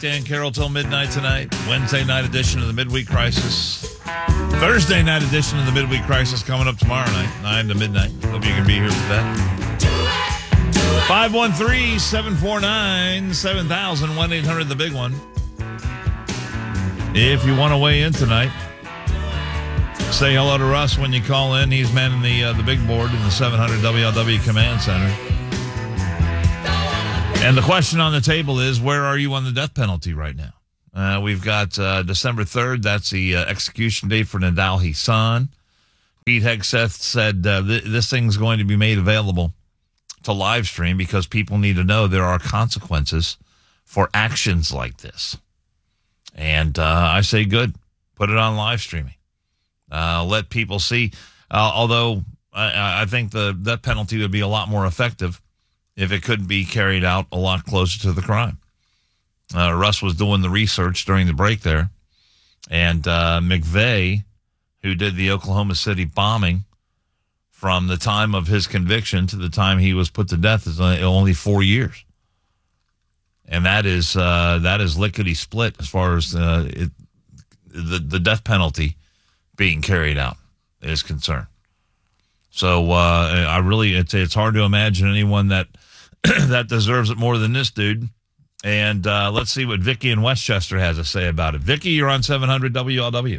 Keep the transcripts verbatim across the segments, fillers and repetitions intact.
Dan Carroll till midnight tonight. Wednesday night edition of the Midweek Crisis. Thursday night edition of the Midweek Crisis coming up tomorrow night, nine to midnight. Hope you can be here for that. five one three, seven four nine, seven thousand, one eight hundred, the big one. If you want to weigh in tonight, say hello to Russ when you call in. He's manning the, uh, the big board in the seven hundred W L W Command Center. And the question on the table is, where are you on the death penalty right now? Uh, we've got uh, December third. That's the uh, execution date for Nidal Hasan. Pete Hegseth said uh, th- this thing's going to be made available to live stream because people need to know there are consequences for actions like this. And uh, I say good. Put it on live streaming. Uh, let people see. Uh, although I, I think the death penalty would be a lot more effective if it could be carried out a lot closer to the crime. Uh, Russ was doing the research during the break there, and uh, McVeigh, who did the Oklahoma City bombing, from the time of his conviction to the time he was put to death is only four years, and that is uh, that is lickety split as far as uh, it, the the death penalty being carried out is concerned. So uh, I really, it's it's hard to imagine anyone that that deserves it more than this dude. And uh, let's see what Vicky in Westchester has to say about it. Vicky, you're on seven hundred W L W.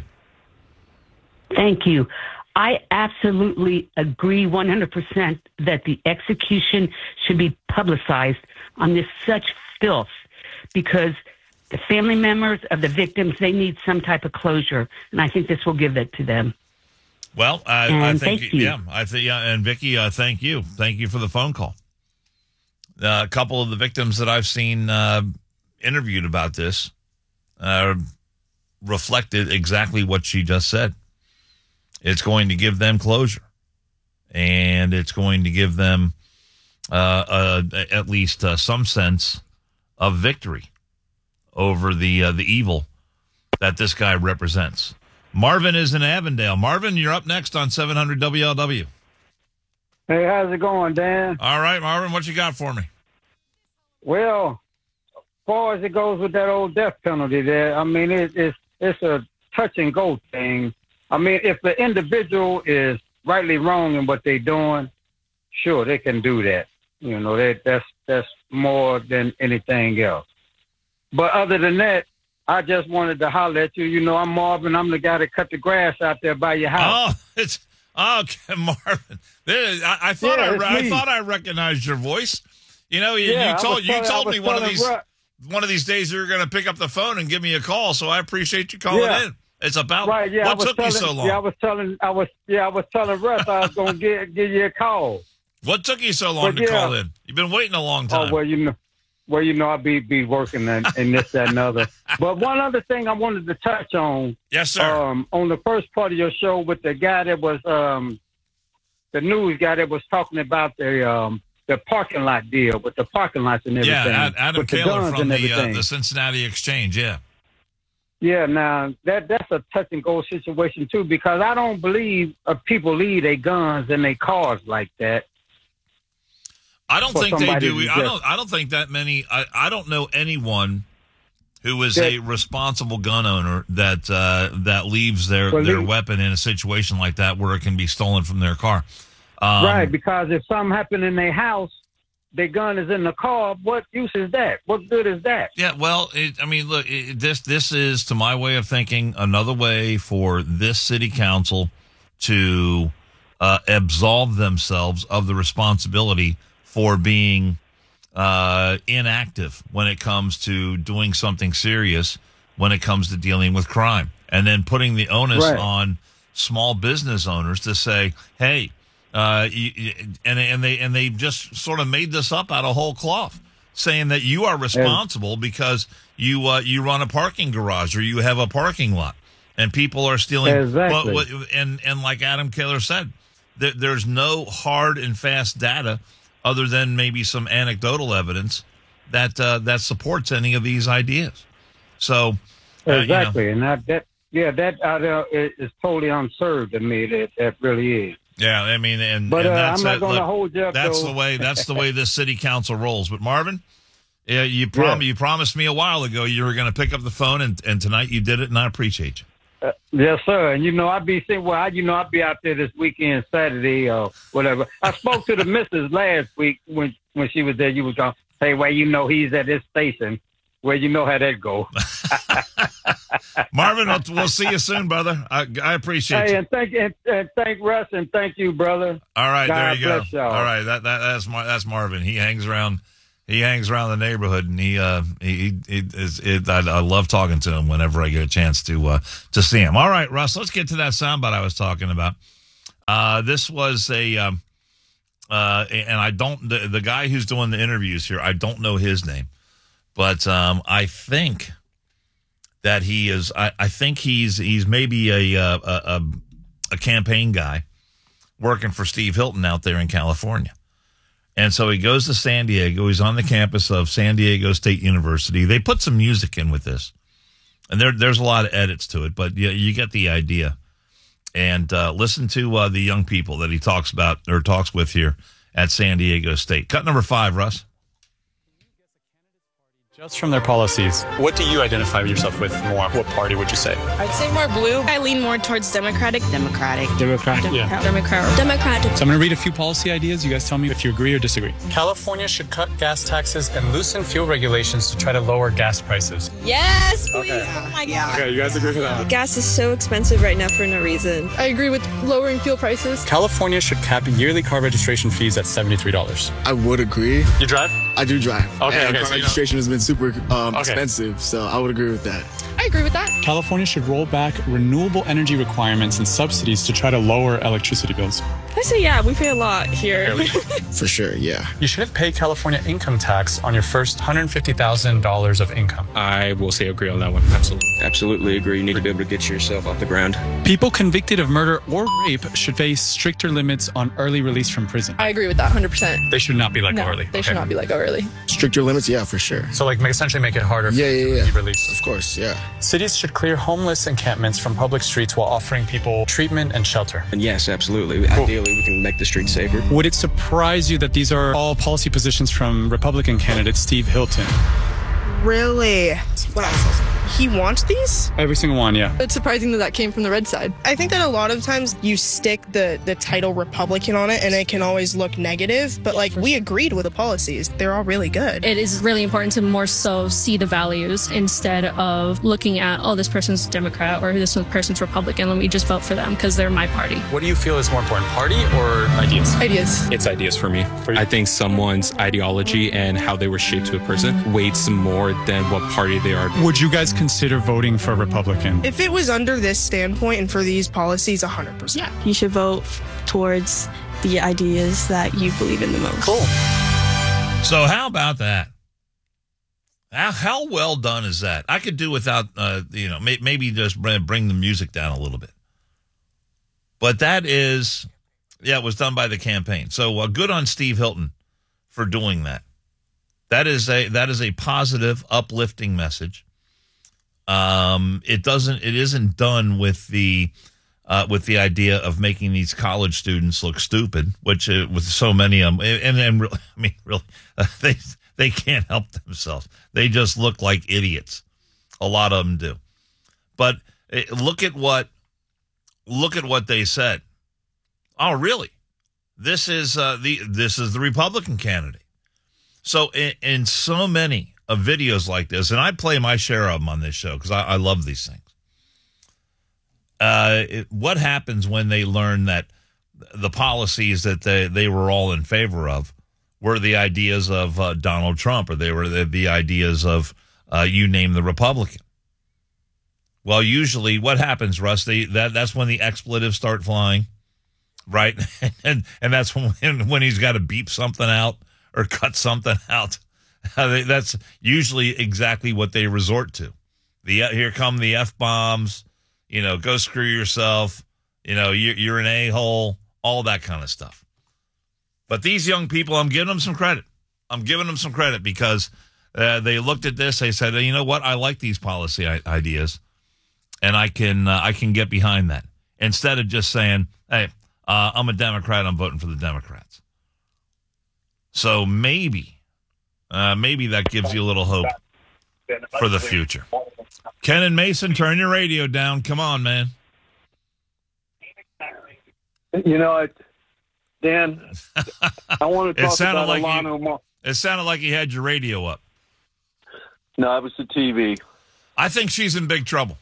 Thank you. I absolutely agree one hundred percent that the execution should be publicized on this such filth, because the family members of the victims, they need some type of closure, and I think this will give that to them. Well, I, I think, thank you. yeah, I think, yeah, and Vicky, uh, thank you. Thank you for the phone call. Uh, a couple of the victims that I've seen uh, interviewed about this uh, reflected exactly what she just said. It's going to give them closure, and it's going to give them uh, uh, at least uh, some sense of victory over the uh, the evil that this guy represents. Marvin is in Avondale. Marvin, you're up next on seven hundred W L W. Hey, how's it going, Dan? All right, Marvin, what you got for me? Well, as far as it goes with that old death penalty there, I mean, it, it's it's a touch and go thing. I mean, if the individual is rightly wrong in what they're doing, sure, they can do that. You know, that that's that's more than anything else. But other than that, I just wanted to holler at you. You know, I'm Marvin. I'm the guy that cut the grass out there by your house. Oh, it's okay, Marvin. There, I, I thought Yeah, I, I me. thought I recognized your voice. You know, you, Yeah, you I told was you telling- told I me was one of telling these Ru- one of these days you were going to pick up the phone and give me a call. So I appreciate you calling Yeah. in. It's about Right? Yeah. I what was took telling, you so long. Yeah, I was telling. I was. Yeah, I was telling Russ I was gonna give give you a call. What took you so long But to yeah. call in? You've been waiting a long time. Oh well, you know. Well, you know, I be be working and, and this, that, and other. But one other thing I wanted to touch on. Yes, sir. Um, on the first part of your show with the guy that was um, the news guy that was talking about the um, the parking lot deal with the parking lots and everything. yeah, Ad- Adam with the Kaler guns from and the uh, everything. the Cincinnati Exchange. Yeah. Yeah, now that that's a touch and go situation too, because I don't believe uh, people leave their guns in their cars like that. I don't For think they somebody do. to I just- don't. I don't think that many. I, I don't know anyone who is a That- responsible gun owner that uh, that leaves their Well, their leave- weapon in a situation like that where it can be stolen from their car. Um, Right, because if something happened in their house, their gun is in the car. What use is that? What good is that? Yeah. Well, it, I mean, look. It, this this is, to my way of thinking, another way for this city council to uh, absolve themselves of the responsibility for being uh, inactive when it comes to doing something serious, when it comes to dealing with crime, and then putting the onus Right. on small business owners to say, "Hey," uh, you, you- and and they and they just sort of made this up out of whole cloth, saying that you are responsible because you uh, you run a parking garage or you have a parking lot, and people are stealing. Exactly. What, what, and and like Adam Kaler said, there, there's no hard and fast data other than maybe some anecdotal evidence that uh, that supports any of these ideas. So uh, Exactly, you know, and that, that yeah, that uh, uh, is is totally absurd to me. That that really is. yeah, I mean, and, But and uh, that's I'm not it. going to Look, hold you up. that's though. the way. That's the way this city council rolls. But Marvin, Yeah, you prom- Yeah. you promised me a while ago you were going to pick up the phone, and, and tonight you did it, and I appreciate you. Uh, yes, sir. And you know, I'd be saying, well, I, you know, I'd be out there this weekend, Saturday or whatever. I spoke to the missus last week when when she was there. You was going, hey, well, you know, he's at this station. Well, you know how that go. Marvin, we'll, we'll see you soon, brother. I, I appreciate Hey, you. and thank and, and thank Russ and thank you, brother. All right, God there you go. bless y'all. All right, that, that that's Mar- that's Marvin. He hangs around. He hangs around the neighborhood, and he uh he, he is. It, I, I love talking to him whenever I get a chance to uh to see him. All right, Russ, let's get to that soundbite I was talking about. Uh, this was a um, uh, and I don't the, the guy who's doing the interviews here. I don't know his name, but um, I think that he is. I, I think he's he's maybe a a, a a campaign guy working for Steve Hilton out there in California. And so he goes to San Diego. He's on the campus of San Diego State University. They put some music in with this, and there, there's a lot of edits to it, but you, you get the idea. And uh, listen to uh, the young people that he talks about or talks with here at San Diego State. Cut number five, Russ. Just from their policies, what do you identify yourself with more? What party would you say? I'd say more blue. I lean more towards Democratic. Democratic. Democratic. Yeah. Democrat. Democratic. So I'm going to read a few policy ideas. You guys tell me if you agree or disagree. California should cut gas taxes and loosen fuel regulations to try to lower gas prices. Yes, please. Okay. Oh my God. Okay, you guys agree with that? Gas is so expensive right now for no reason. I agree with lowering fuel prices. California should cap yearly car registration fees at seventy-three dollars. I would agree. You drive? I do drive. Okay, and okay, car so you registration has been super um, Okay. expensive, so I would agree with that. I agree with that. California should roll back renewable energy requirements and subsidies to try to lower electricity bills. I say yeah, we pay a lot here. For sure, yeah. You shouldn't pay California income tax on your first one hundred fifty thousand dollars of income. I will say agree on that one. Absolutely. Absolutely agree. You need to be able to get yourself off the ground. People convicted of murder or rape should face stricter limits on early release from prison. I agree with that one hundred percent. They should not be let go No, early. they should Okay. not be let go early. Stricter limits, yeah, for sure. So, like, essentially make it harder for Yeah, you yeah, to yeah. be released. Of course, yeah. Cities should clear homeless encampments from public streets while offering people treatment and shelter. And yes, absolutely. Ideally, we can make the streets safer. Would it surprise you that these are all policy positions from Republican candidate Steve Hilton? Really? Wow. He wants these? Every single one, yeah. It's surprising that that came from the red side. I think that a lot of times you stick the, the title Republican on it and it can always look negative, but like we agreed with the policies. They're all really good. It is really important to more so see the values instead of looking at, oh, this person's Democrat or this person's Republican. Let me just vote for them because they're my party. What do you feel is more important, party or ideas? Ideas. It's ideas for me. I think someone's ideology and how they were shaped to a person weights more than what party they are. Would you guys consider voting for a Republican? If it was under this standpoint and for these policies, one hundred percent. You should vote towards the ideas that you believe in the most. Cool. So how about that? How, how well done is that? I could do without, uh, you know, may, maybe just bring bring the music down a little bit. But that is, yeah, it was done by the campaign. So uh, good on Steve Hilton for doing that. That is a that is a positive, uplifting message. Um, it doesn't. It isn't done with the uh, with the idea of making these college students look stupid, which uh, with so many of them, and and really, I mean, really, uh, they they can't help themselves. They just look like idiots. A lot of them do. But uh, look at what look at what they said. Oh, really? This is uh, the this is the Republican candidate. So in, in so many of videos like this, and I play my share of them on this show because I, I love these things. Uh, it, what happens when they learn that the policies that they, they were all in favor of were the ideas of uh, Donald Trump, or they were the, the ideas of, uh, you name the Republican? Well, usually what happens, Russ, they, that, that's when the expletives start flying, right? and and that's when, when he's got to beep something out or cut something out. That's usually exactly what they resort to. The here come the F-bombs, you know, go screw yourself, you know, you're, you're an a-hole, all that kind of stuff. But these young people, I'm giving them some credit. I'm giving them some credit because uh, they looked at this, they said, you know what, I like these policy I- ideas, and I can uh, I can get behind that. Instead of just saying, hey, uh, I'm a Democrat, I'm voting for the Democrats. So maybe... uh, maybe that gives you a little hope for the future. Ken and Mason, turn your radio down. Come on, man. You know, it, Dan, I want to It talk sounded about like Ilana you- Omar. It sounded like you had your radio up. No, it was the T V. I think she's in big trouble.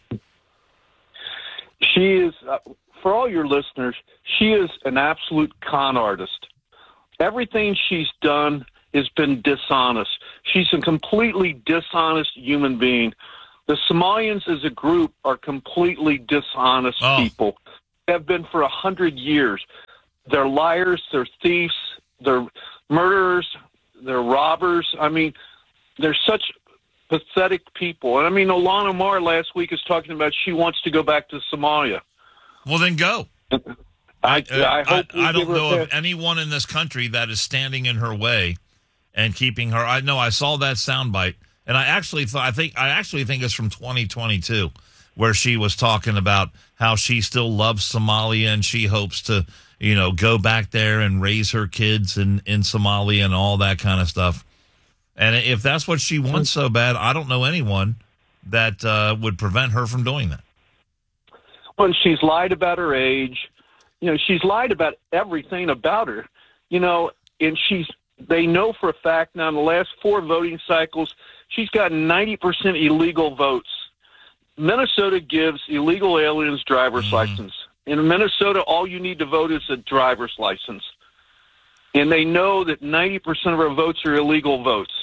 She is, uh, for all your listeners, she is an absolute con artist. Everything she's done has been dishonest. She's a completely dishonest human being. The Somalians as a group are completely dishonest Oh. people. Have been for a hundred years. They're liars, they're thieves, they're murderers, they're robbers. I mean, they're such pathetic people. And I mean, Ilana Omar last week is talking about she wants to go back to Somalia. Well, then go. I, Uh, I hope I, we I don't give her a know of pass. anyone in this country that is standing in her way and keeping her. I know I saw that soundbite, and I actually thought I think I actually think it's from twenty twenty-two, where she was talking about how she still loves Somalia and she hopes to, you know, go back there and raise her kids in in Somalia and all that kind of stuff. And if that's what she wants so bad, I don't know anyone that uh, would prevent her from doing that. Well, she's lied about her age. You know, she's lied about everything about her. You know, and she's. They know for a fact now in the last four voting cycles, she's gotten ninety percent illegal votes. Minnesota gives illegal aliens driver's Mm-hmm. license. In Minnesota, all you need to vote is a driver's license. And they know that ninety percent of our votes are illegal votes.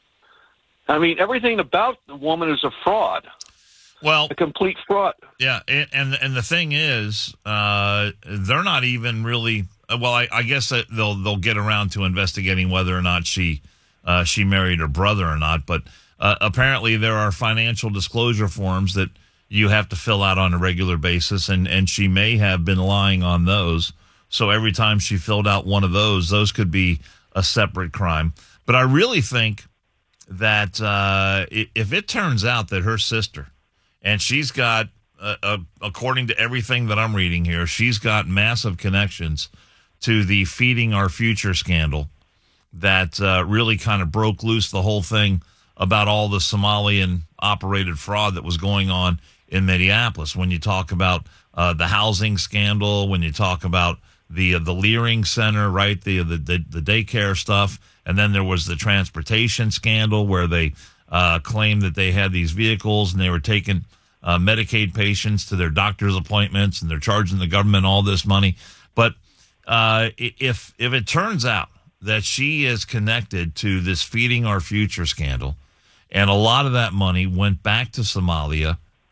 I mean, everything about the woman is a fraud. Well, a complete fraud. Yeah, and and, and the thing is, uh, they're not even really. Well, I, I guess that they'll they'll get around to investigating whether or not she uh, she married her brother or not. But uh, apparently, there are financial disclosure forms that you have to fill out on a regular basis, and and she may have been lying on those. So every time she filled out one of those, those could be a separate crime. But I really think that uh, if it turns out that her sister, and she's got, uh, uh, according to everything that I'm reading here, she's got massive connections to the Feeding Our Future scandal that uh, really kind of broke loose the whole thing about all the Somalian operated fraud that was going on in Minneapolis. When you talk about uh, the housing scandal, when you talk about the uh, the Leering Center, right, the, the the the daycare stuff, and then there was the transportation scandal where they uh, claimed that they had these vehicles and they were taking uh, Medicaid patients to their doctor's appointments, and they're charging the government all this money. But uh, if if it turns out that she is connected to this Feeding Our Future scandal, and a lot of that money went back to Somalia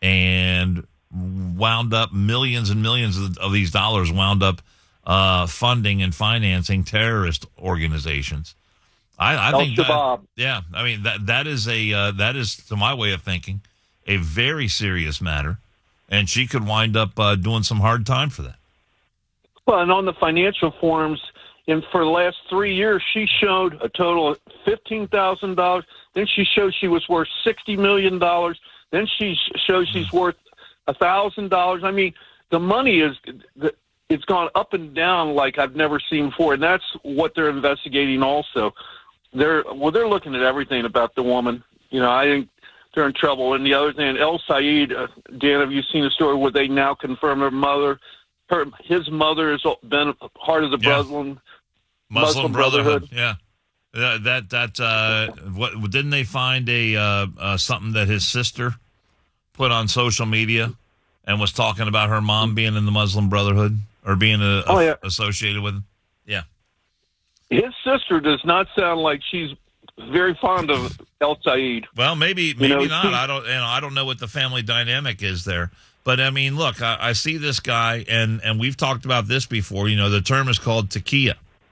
and wound up millions and millions of, of these dollars wound up uh, funding and financing terrorist organizations. I, I think that, yeah, I mean that that is a uh, that is, to my way of thinking, a very serious matter, and she could wind up uh, doing some hard time for that. Well, and on the financial forms, and for the last three years, she showed a total of fifteen thousand dollars. Then she showed she was worth sixty million dollars. Then she shows she's worth a thousand dollars. I mean, the money is it's gone up and down like I've never seen before, and that's what they're investigating. Also, they're well, they're looking at everything about the woman. You know, I think they're in trouble. And the other thing, El Sayed, uh, Dan, have you seen the story where they now confirm her mother? Her, his mother has been a part of the Yeah. Muslim Muslim Muslim Brotherhood. Brotherhood. Yeah. Uh, that that uh, what didn't they find a uh, uh, something that his sister put on social media and was talking about her mom being in the Muslim Brotherhood or being a, Oh, yeah. associated with them? Yeah. His sister does not sound like she's very fond of El Sayed. Well, maybe maybe know, not. she- I don't you know I don't know what the family dynamic is there. But I mean, look, I, I see this guy, and and we've talked about this before. You know, the term is called taqiyya,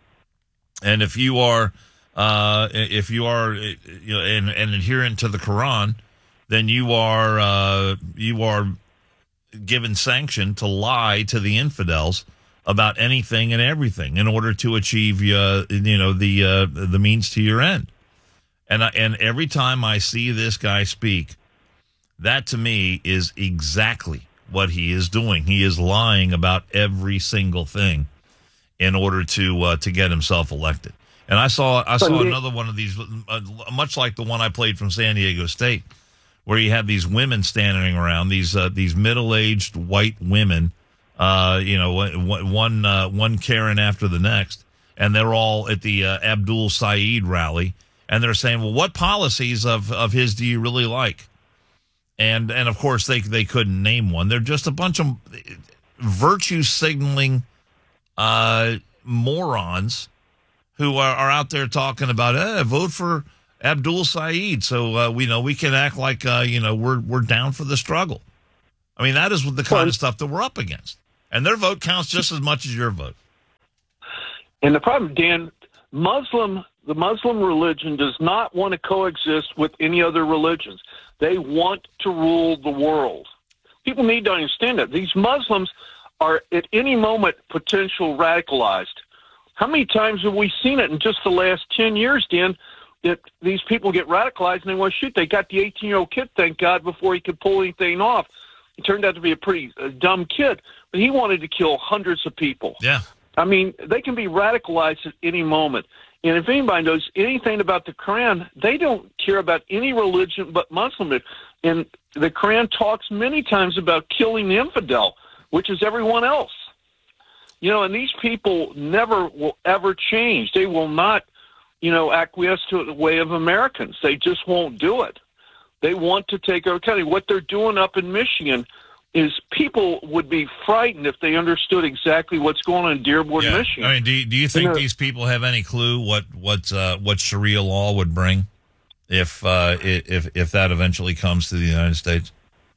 and if you are uh, if you are you know an, an adherent to the Quran, then you are uh, you are given sanction to lie to the infidels about anything and everything in order to achieve uh, you know the uh, the means to your end. And I, and every time I see this guy speak, that to me is exactly what he is doing. He is lying about every single thing in order to uh, to get himself elected. And I saw I saw another one of these, uh, much like the one I played from San Diego State, where you have these women standing around, these uh, these middle-aged white women, uh, you know, one uh, one Karen after the next, and they're all at the uh, Abdul Saeed rally, and they're saying, well, what policies of, of his do you really like? And and of course they they couldn't name one. They're just a bunch of virtue signaling uh, morons who are, are out there talking about, eh, vote for Abdul Saeed, so uh, we know we can act like uh, you know we're we're down for the struggle. I mean, that is the kind of stuff that we're up against, and their vote counts just as much as your vote. And the problem, Dan, Muslim, the Muslim religion does not want to coexist with any other religions. They want to rule the world. People need to understand that these Muslims are at any moment potential radicalized. How many times have we seen it in just the last ten years, Dan, that these people get radicalized and they want to shoot? They got the eighteen-year-old kid, thank God, before he could pull anything off. He turned out to be a pretty uh, dumb kid, but he wanted to kill hundreds of people. Yeah. I mean, they can be radicalized at any moment. And if anybody knows anything about the Quran, they don't care about any religion but Muslim. And the Quran talks many times about killing the infidel, which is everyone else. You know, and these people never will ever change. They will not, you know, acquiesce to the way of Americans. They just won't do it. They want to take over country. What they're doing up in Michigan is people would be frightened if they understood exactly what's going on in Dearborn, yeah. Michigan. I mean, do you, do you think you know, these people have any clue what what uh, what Sharia law would bring if uh, if if that eventually comes to the United States?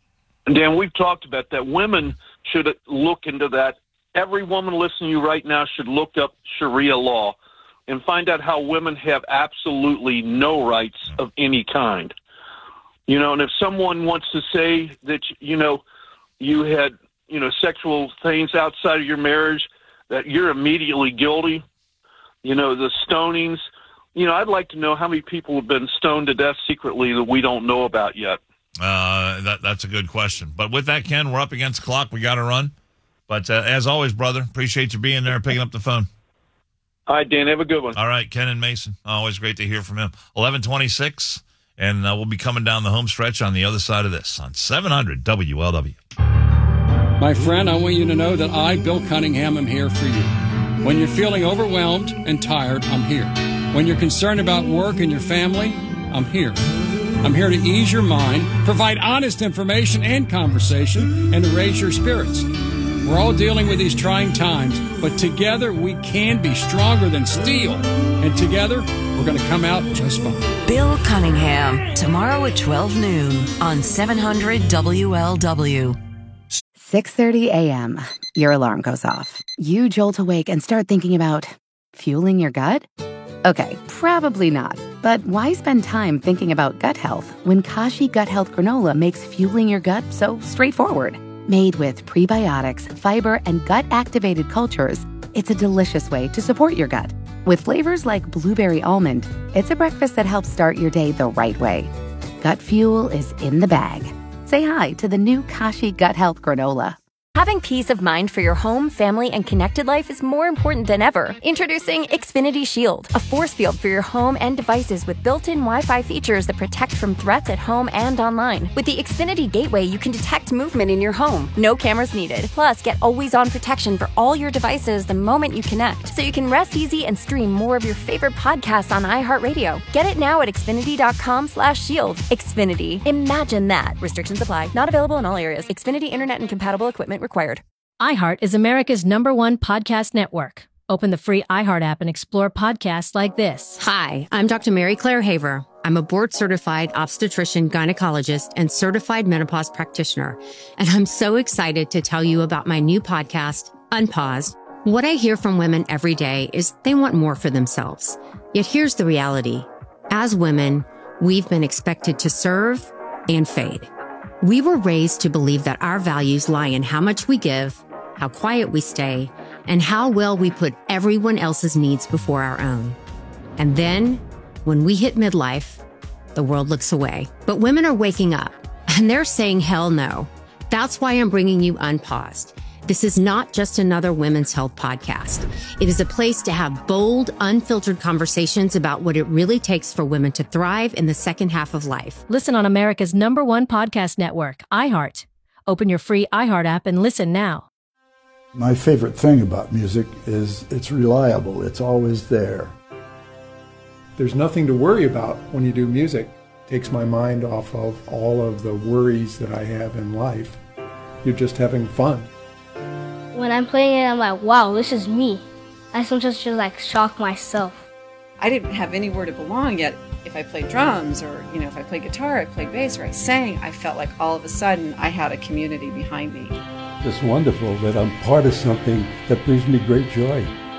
Dan, we've talked about that. Women should look into that. Every woman listening to you right now should look up Sharia law and find out how women have absolutely no rights of any kind. You know, and if someone wants to say that, you know, you had, you know, sexual things outside of your marriage, that you're immediately guilty, you know, the stonings, you know, I'd like to know how many people have been stoned to death secretly that we don't know about yet. Uh, that that's a good question. But with that, Ken, we're up against the clock. We got to run. But uh, as always, brother, appreciate you being there and picking up the phone. All right, Dan, have a good one. All right, Ken and Mason. Always great to hear from him. eleven twenty-six, and uh, we'll be coming down the home stretch on the other side of this on seven hundred W L W. My friend, I want you to know that I, Bill Cunningham, am here for you. When you're feeling overwhelmed and tired, I'm here. When you're concerned about work and your family, I'm here. I'm here to ease your mind, provide honest information and conversation, and to raise your spirits. We're all dealing with these trying times, but together we can be stronger than steel. And together, we're going to come out just fine. Bill Cunningham, tomorrow at twelve noon on seven hundred W L W. six thirty a.m. Your alarm goes off. You jolt awake and start thinking about fueling your gut? Okay, probably not. But why spend time thinking about gut health when Kashi Gut Health Granola makes fueling your gut so straightforward? Made with prebiotics, fiber, and gut-activated cultures, it's a delicious way to support your gut. With flavors like blueberry almond, it's a breakfast that helps start your day the right way. Gut fuel is in the bag. Say hi to the new Kashi Gut Health Granola. Having peace of mind for your home, family, and connected life is more important than ever. Introducing Xfinity Shield, a force field for your home and devices with built-in Wi-Fi features that protect from threats at home and online. With the Xfinity Gateway, you can detect movement in your home. No cameras needed. Plus, get always-on protection for all your devices the moment you connect, so you can rest easy and stream more of your favorite podcasts on iHeartRadio. Get it now at Xfinity.com slash shield. Xfinity. Imagine that. Restrictions apply. Not available in all areas. Xfinity Internet and compatible equipment required. iHeart is America's number one podcast network. Open the free iHeart app and explore podcasts like this. Hi, I'm Doctor Mary Claire Haver. I'm a board-certified obstetrician, gynecologist, and certified menopause practitioner. And I'm so excited to tell you about my new podcast, Unpaused. What I hear from women every day is they want more for themselves. Yet here's the reality. As women, we've been expected to serve and fade. We were raised to believe that our values lie in how much we give, how quiet we stay, and how well we put everyone else's needs before our own. And then, when we hit midlife, the world looks away. But women are waking up, and they're saying hell no. That's why I'm bringing you Unpaused. This is not just another women's health podcast. It is a place to have bold, unfiltered conversations about what it really takes for women to thrive in the second half of life. Listen on America's number one podcast network, iHeart. Open your free iHeart app and listen now. My favorite thing about music is it's reliable. It's always there. There's nothing to worry about when you do music. It takes my mind off of all of the worries that I have in life. You're just having fun. When I'm playing it, I'm like, wow, this is me. I sometimes just like shock myself. I didn't have anywhere to belong yet. If I played drums or, you know, if I played guitar, I played bass, or I sang, I felt like all of a sudden I had a community behind me. It's wonderful that I'm part of something that brings me great joy.